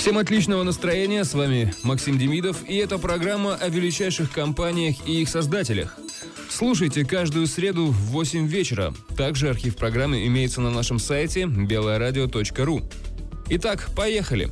Всем отличного настроения, с вами Максим Демидов, и это программа о величайших компаниях и их создателях. Слушайте каждую среду в 8 вечера. Также архив программы имеется на нашем сайте beloradio.ru. Итак, поехали!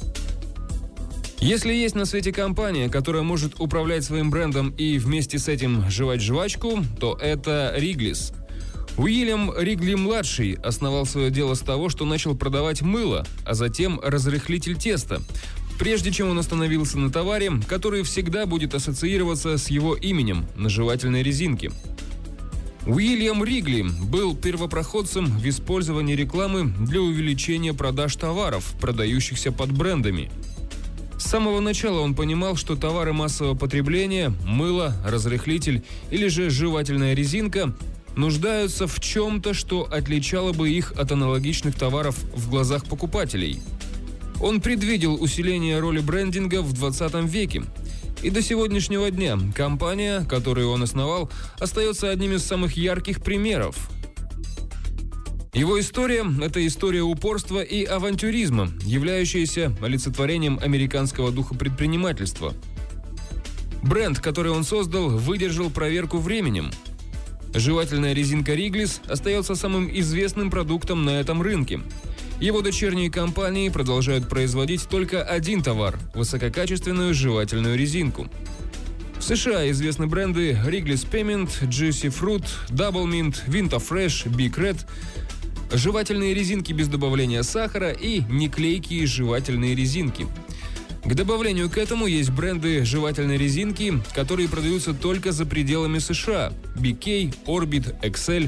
Если есть на свете компания, которая может управлять своим брендом и вместе с этим жевать жвачку, то это Wrigley's. Уильям Ригли-младший основал свое дело с того, что начал продавать мыло, а затем разрыхлитель теста, прежде чем он остановился на товаре, который всегда будет ассоциироваться с его именем – на жевательной резинке. Уильям Ригли был первопроходцем в использовании рекламы для увеличения продаж товаров, продающихся под брендами. С самого начала он понимал, что товары массового потребления – мыло, разрыхлитель или же жевательная резинка – нуждаются в чем-то, что отличало бы их от аналогичных товаров в глазах покупателей. Он предвидел усиление роли брендинга в 20 веке. И до сегодняшнего дня компания, которую он основал, остается одним из самых ярких примеров. Его история – это история упорства и авантюризма, являющаяся олицетворением американского духа предпринимательства. Бренд, который он создал, выдержал проверку временем. Жевательная резинка Wrigley's остается самым известным продуктом на этом рынке. Его дочерние компании продолжают производить только один товар – высококачественную жевательную резинку. В США известны бренды Wrigley's Peppermint, Juicy Fruit, Double Mint, Vita Fresh, Big Red, жевательные резинки без добавления сахара и неклейкие жевательные резинки. К добавлению к этому есть бренды жевательной резинки, которые продаются только за пределами США – BK, Orbit, Excel.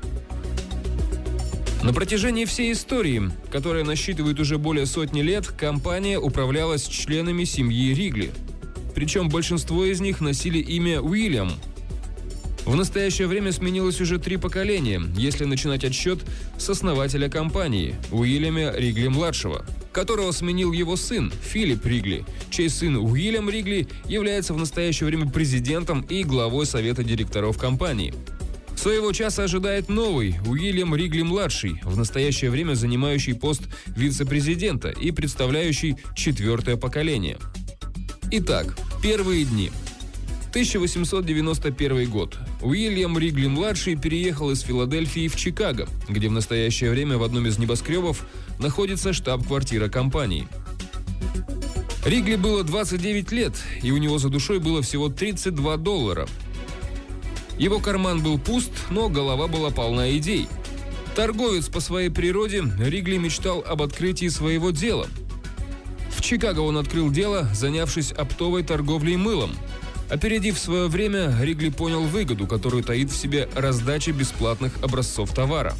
На протяжении всей истории, которая насчитывает уже более сотни лет, компания управлялась членами семьи Ригли. Причем большинство из них носили имя Уильям. В настоящее время сменилось уже 3 поколения, если начинать отсчет с основателя компании – Уильяма Ригли-младшего, которого сменил его сын Филипп Ригли, чей сын Уильям Ригли является в настоящее время президентом и главой совета директоров компании. Своего часа ожидает новый Уильям Ригли-младший, в настоящее время занимающий пост вице-президента и представляющий 4-е поколение. Итак, первые дни. 1891 год. Уильям Ригли-младший переехал из Филадельфии в Чикаго, где в настоящее время в одном из небоскребов находится штаб-квартира компании. Ригли было 29 лет, и у него за душой было всего $32. Его карман был пуст, но голова была полна идей. Торговец по своей природе, Ригли мечтал об открытии своего дела. В Чикаго он открыл дело, занявшись оптовой торговлей мылом. Опередив свое время, Ригли понял выгоду, которую таит в себе раздача бесплатных образцов товара.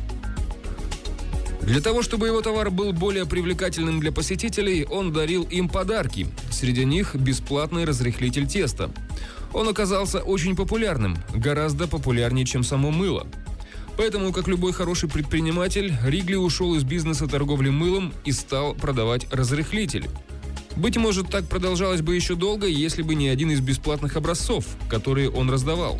Для того, чтобы его товар был более привлекательным для посетителей, он дарил им подарки. Среди них бесплатный разрыхлитель теста. Он оказался очень популярным, гораздо популярнее, чем само мыло. Поэтому, как любой хороший предприниматель, Ригли ушел из бизнеса торговли мылом и стал продавать разрыхлитель. Быть может, так продолжалось бы еще долго, если бы не один из бесплатных образцов, которые он раздавал.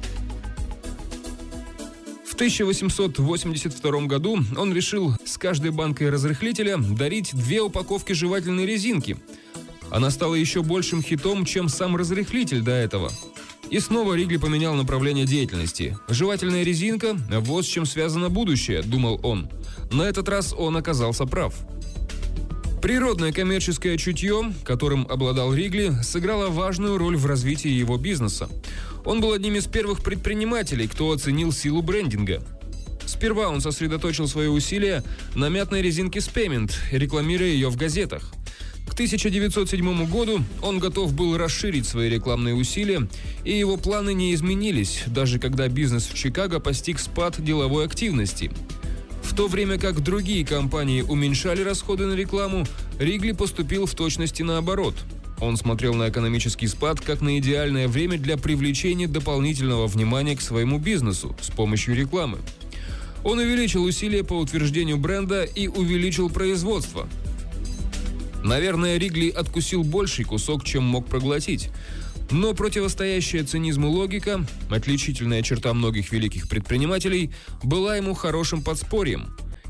В 1882 году он решил с каждой банкой разрыхлителя дарить 2 упаковки жевательной резинки. Она стала еще большим хитом, чем сам разрыхлитель до этого. И снова Ригли поменял направление деятельности. Жевательная резинка – вот с чем связано будущее, думал он. На этот раз он оказался прав. Природное коммерческое чутье, которым обладал Ригли, сыграло важную роль в развитии его бизнеса. Он был одним из первых предпринимателей, кто оценил силу брендинга. Сперва он сосредоточил свои усилия на мятной резинке Peppermint, рекламируя ее в газетах. К 1907 году он готов был расширить свои рекламные усилия, и его планы не изменились, даже когда бизнес в Чикаго постиг спад деловой активности. В то время как другие компании уменьшали расходы на рекламу, Ригли поступил в точности наоборот. Он смотрел на экономический спад как на идеальное время для привлечения дополнительного внимания к своему бизнесу с помощью рекламы. Он увеличил усилия по утверждению бренда и увеличил производство. Наверное, Ригли откусил больший кусок, чем мог проглотить. Но противостоящая цинизму логика, отличительная черта многих великих предпринимателей, была ему хорошим подспорьем.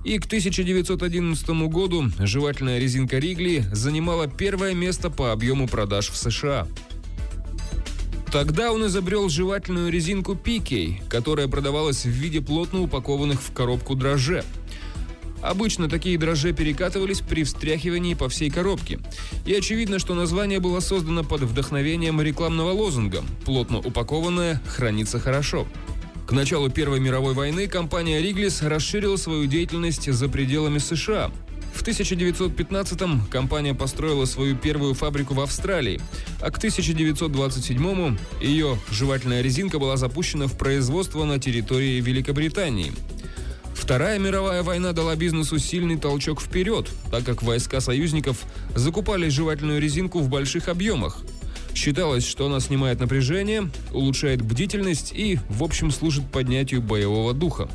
И к 1911 году жевательная резинка Ригли занимала первое место по объему продаж в США. Тогда он изобрел жевательную резинку PK, которая продавалась в виде плотно упакованных в коробку дрожжей. Обычно такие дрожжи перекатывались при встряхивании по всей коробке. И очевидно, что название было создано под вдохновением рекламного лозунга «Плотно упакованное хранится хорошо». К началу Первой мировой войны компания Wrigley's расширила свою деятельность за пределами США. В 1915-м компания построила свою первую фабрику в Австралии, а к 1927-му ее жевательная резинка была запущена в производство на территории Великобритании. Вторая мировая война дала бизнесу сильный толчок вперед, так как войска союзников закупали жевательную резинку в больших объемах. Считалось, что она снимает напряжение, улучшает бдительность и, в общем, служит поднятию боевого духа.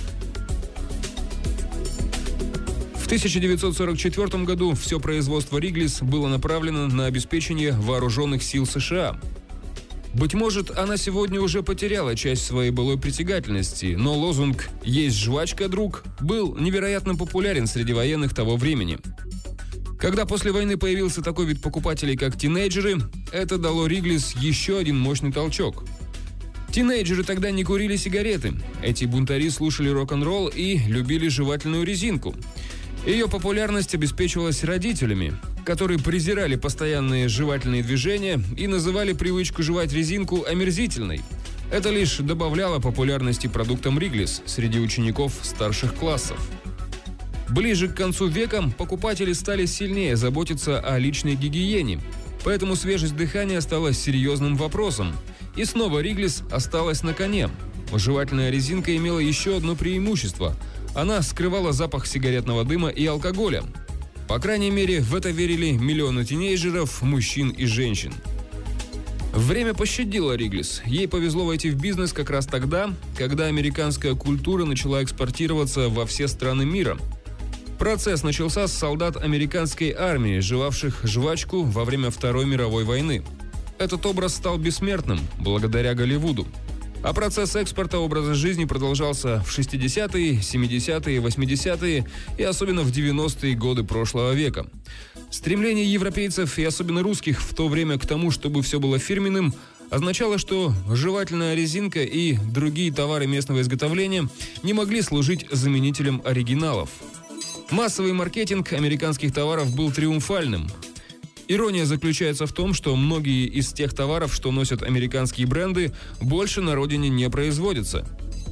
В 1944 году все производство Wrigley's было направлено на обеспечение вооруженных сил США. Быть может, она сегодня уже потеряла часть своей былой притягательности, но лозунг «Есть жвачка, друг» был невероятно популярен среди военных того времени. Когда после войны появился такой вид покупателей, как тинейджеры, это дало Wrigley's еще один мощный толчок. Тинейджеры тогда не курили сигареты. Эти бунтари слушали рок-н-ролл и любили жевательную резинку. Ее популярность обеспечивалась родителями, которые презирали постоянные жевательные движения и называли привычку жевать резинку омерзительной. Это лишь добавляло популярности продуктам Wrigley's среди учеников старших классов. Ближе к концу века покупатели стали сильнее заботиться о личной гигиене, поэтому свежесть дыхания стала серьезным вопросом. И снова Wrigley's осталась на коне. Жевательная резинка имела еще одно преимущество – она скрывала запах сигаретного дыма и алкоголя. По крайней мере, в это верили миллионы тинейджеров, мужчин и женщин. Время пощадило Wrigley's. Ей повезло войти в бизнес как раз тогда, когда американская культура начала экспортироваться во все страны мира. Процесс начался с солдат американской армии, жевавших жвачку во время Второй мировой войны. Этот образ стал бессмертным благодаря Голливуду. А процесс экспорта образа жизни продолжался в 60-е, 70-е, 80-е и особенно в 90-е годы прошлого века. Стремление европейцев и особенно русских в то время к тому, чтобы все было фирменным, означало, что жевательная резинка и другие товары местного изготовления не могли служить заменителем оригиналов. Массовый маркетинг американских товаров был триумфальным. Ирония заключается в том, что многие из тех товаров, что носят американские бренды, больше на родине не производятся.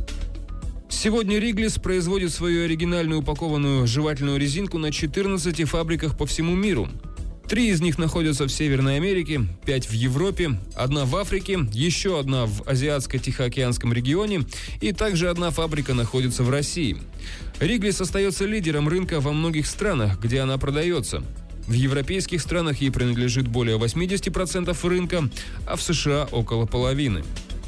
Сегодня Wrigley's производит свою оригинальную упакованную жевательную резинку на 14 фабриках по всему миру. 3 из них находятся в Северной Америке, 5 в Европе, 1 в Африке, еще 1 в Азиатско-Тихоокеанском регионе и также 1 фабрика находится в России. Wrigley's остается лидером рынка во многих странах, где она продается. В европейских странах ей принадлежит более 80% рынка, а в США около половины.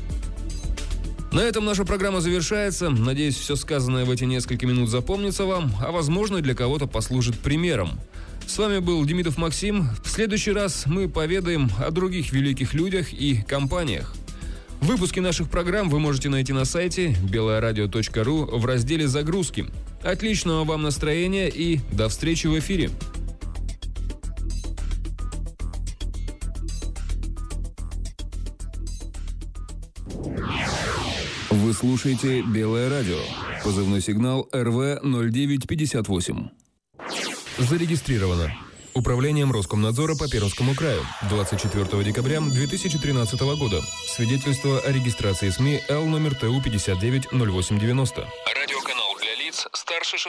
На этом наша программа завершается. Надеюсь, все сказанное в эти несколько минут запомнится вам, а возможно, для кого-то послужит примером. С вами был Демидов Максим. В следующий раз мы поведаем о других великих людях и компаниях. Выпуски наших программ вы можете найти на сайте belaradio.ru в разделе «Загрузки». Отличного вам настроения и до встречи в эфире. Вы слушаете «Белое радио». Позывной сигнал РВ-0958. Зарегистрировано Управлением Роскомнадзора по Пермскому краю 24 декабря 2013 года. Свидетельство о регистрации СМИ Л номер ТУ 590890. Радиоканал для лиц старше